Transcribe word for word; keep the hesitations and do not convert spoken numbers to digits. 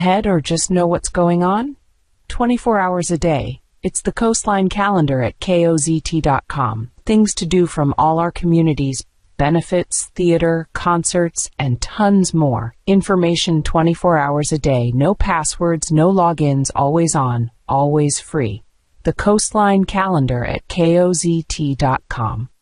ahead or just know what's going on? twenty-four hours a day. It's the Coastline Calendar at K O Z T dot com. Things to do from all our communities, benefits, theater, concerts, and tons more. Information twenty-four hours a day. No passwords, no logins, always on, always free. The Coastline Calendar at K O Z T dot com.